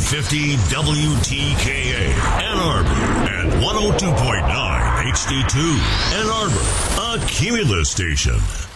950 WTKA Ann Arbor and 102.9 HD2 Ann Arbor, a Cumulus station.